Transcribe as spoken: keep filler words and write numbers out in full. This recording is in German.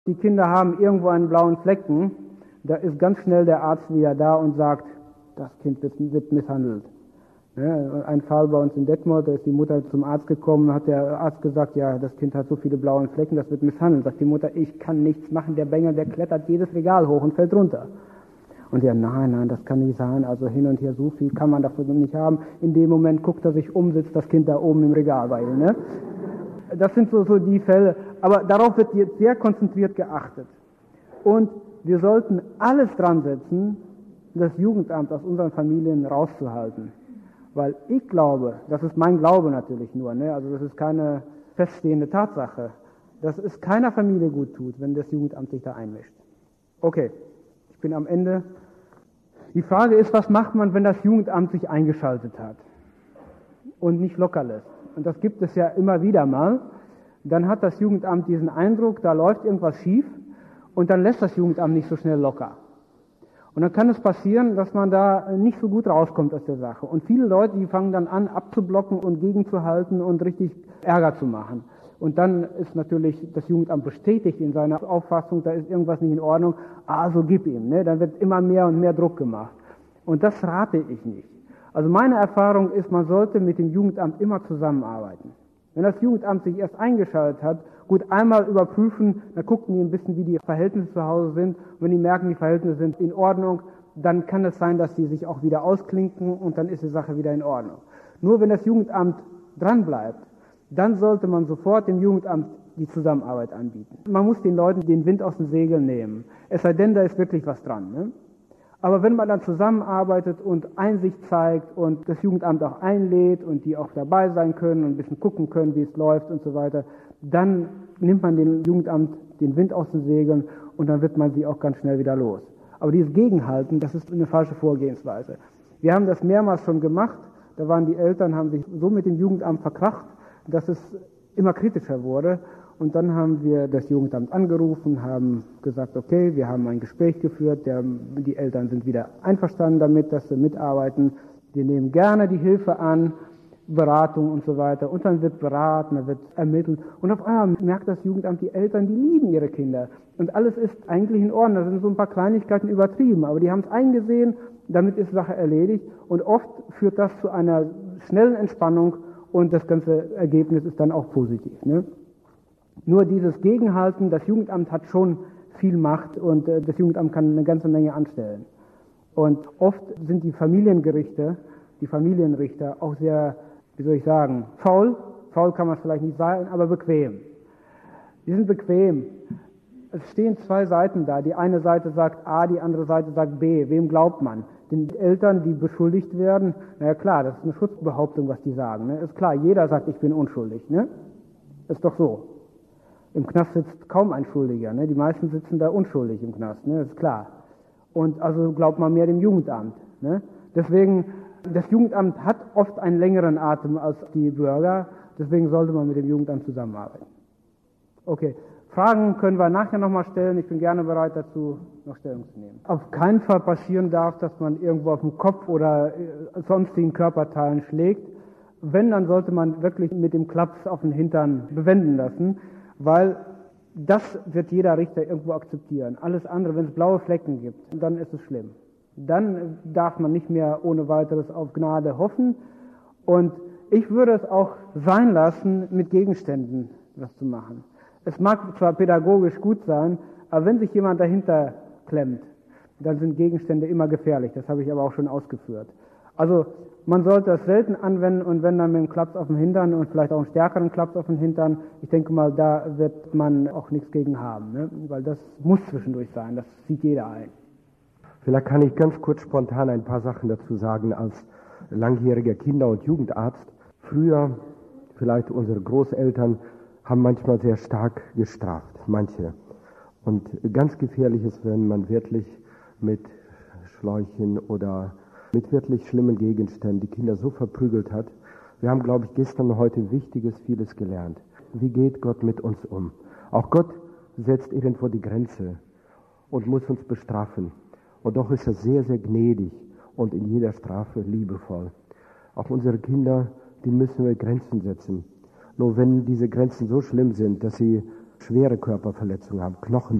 Die Kinder haben irgendwo einen blauen Flecken, da ist ganz schnell der Arzt wieder da und sagt, das Kind wird, wird misshandelt. Ja, ein Fall bei uns in Detmold, da ist die Mutter zum Arzt gekommen, hat der Arzt gesagt, ja, das Kind hat so viele blaue Flecken, das wird misshandelt. Sagt die Mutter, ich kann nichts machen, der Bengel, der klettert jedes Regal hoch und fällt runter. Und er, nein, nein, das kann nicht sein, also hin und her, so viel kann man davon nicht haben. In dem Moment guckt er sich um, sitzt das Kind da oben im Regal bei ihm. Ne? Das sind so, so die Fälle, aber darauf wird jetzt sehr konzentriert geachtet. Und wir sollten alles dran setzen, das Jugendamt aus unseren Familien rauszuhalten. Weil ich glaube, das ist mein Glaube natürlich nur, ne? Also das ist keine feststehende Tatsache, dass es keiner Familie gut tut, wenn das Jugendamt sich da einmischt. Okay, ich bin am Ende. Die Frage ist, was macht man, wenn das Jugendamt sich eingeschaltet hat und nicht locker lässt? Und das gibt es ja immer wieder mal. Dann hat das Jugendamt diesen Eindruck, da läuft irgendwas schief und dann lässt das Jugendamt nicht so schnell locker. Und dann kann es passieren, dass man da nicht so gut rauskommt aus der Sache. Und viele Leute, die fangen dann an, abzublocken und gegenzuhalten und richtig Ärger zu machen. Und dann ist natürlich das Jugendamt bestätigt in seiner Auffassung, da ist irgendwas nicht in Ordnung, also gib ihm. Ne? Dann wird immer mehr und mehr Druck gemacht. Und das rate ich nicht. Also meine Erfahrung ist, man sollte mit dem Jugendamt immer zusammenarbeiten. Wenn das Jugendamt sich erst eingeschaltet hat, gut einmal überprüfen, dann gucken die ein bisschen, wie die Verhältnisse zu Hause sind. Und wenn die merken, die Verhältnisse sind in Ordnung, dann kann es sein, dass die sich auch wieder ausklinken und dann ist die Sache wieder in Ordnung. Nur wenn das Jugendamt dranbleibt, dann sollte man sofort dem Jugendamt die Zusammenarbeit anbieten. Man muss den Leuten den Wind aus den Segeln nehmen. Es sei denn, da ist wirklich was dran. Ne? Aber wenn man dann zusammenarbeitet und Einsicht zeigt und das Jugendamt auch einlädt und die auch dabei sein können und ein bisschen gucken können, wie es läuft und so weiter, dann nimmt man dem Jugendamt den Wind aus den Segeln und dann wird man sie auch ganz schnell wieder los. Aber dieses Gegenhalten, das ist eine falsche Vorgehensweise. Wir haben das mehrmals schon gemacht, da waren die Eltern, haben sich so mit dem Jugendamt verkracht, dass es immer kritischer wurde. Und dann haben wir das Jugendamt angerufen, haben gesagt, okay, wir haben ein Gespräch geführt, der, die Eltern sind wieder einverstanden damit, dass sie mitarbeiten. Wir nehmen gerne die Hilfe an, Beratung und so weiter. Und dann wird beraten, dann wird ermittelt. Und auf einmal merkt das Jugendamt, die Eltern, die lieben ihre Kinder. Und alles ist eigentlich in Ordnung. Da sind so ein paar Kleinigkeiten übertrieben, aber die haben es eingesehen, damit ist die Sache erledigt. Und oft führt das zu einer schnellen Entspannung und das ganze Ergebnis ist dann auch positiv. Ne? Nur dieses Gegenhalten, das Jugendamt hat schon viel Macht und äh, das Jugendamt kann eine ganze Menge anstellen. Und oft sind die Familiengerichte, die Familienrichter auch sehr, wie soll ich sagen, faul. Faul kann man es vielleicht nicht sagen, aber bequem. Die sind bequem. Es stehen zwei Seiten da. Die eine Seite sagt A, die andere Seite sagt B. Wem glaubt man? Den Eltern, die beschuldigt werden? Na ja, klar, das ist eine Schutzbehauptung, was die sagen. Ne? Ist klar, jeder sagt, ich bin unschuldig. Ne? Ist doch so. Im Knast sitzt kaum ein Schuldiger, ne? Die meisten sitzen da unschuldig im Knast, ne? Das ist klar. Und also glaubt man mehr dem Jugendamt, ne? Deswegen, das Jugendamt hat oft einen längeren Atem als die Bürger, deswegen sollte man mit dem Jugendamt zusammenarbeiten. Okay, Fragen können wir nachher nochmal stellen, ich bin gerne bereit dazu, noch Stellung zu nehmen. Auf keinen Fall passieren darf, dass man irgendwo auf dem Kopf oder sonstigen Körperteilen schlägt. Wenn, dann sollte man wirklich mit dem Klaps auf den Hintern bewenden lassen. Weil das wird jeder Richter irgendwo akzeptieren. Alles andere, wenn es blaue Flecken gibt, dann ist es schlimm. Dann darf man nicht mehr ohne weiteres auf Gnade hoffen. Und ich würde es auch sein lassen, mit Gegenständen was zu machen. Es mag zwar pädagogisch gut sein, aber wenn sich jemand dahinter klemmt, dann sind Gegenstände immer gefährlich. Das habe ich aber auch schon ausgeführt. Also man sollte das selten anwenden und wenn dann mit einem Klaps auf dem Hintern und vielleicht auch einen stärkeren Klaps auf dem Hintern, ich denke mal, da wird man auch nichts gegen haben, ne? Weil das muss zwischendurch sein, das sieht jeder ein. Vielleicht kann ich ganz kurz spontan ein paar Sachen dazu sagen als langjähriger Kinder- und Jugendarzt. Früher, vielleicht unsere Großeltern, haben manchmal sehr stark gestraft, manche. Und ganz gefährlich ist, wenn man wirklich mit Schläuchen oder mit wirklich schlimmen Gegenständen die Kinder so verprügelt hat. Wir haben, glaube ich, gestern und heute Wichtiges, vieles gelernt. Wie geht Gott mit uns um? Auch Gott setzt irgendwo die Grenze und muss uns bestrafen. Und doch ist er sehr, sehr gnädig und in jeder Strafe liebevoll. Auch unsere Kinder, denen müssen wir Grenzen setzen. Nur wenn diese Grenzen so schlimm sind, dass sie schwere Körperverletzungen haben, Knochen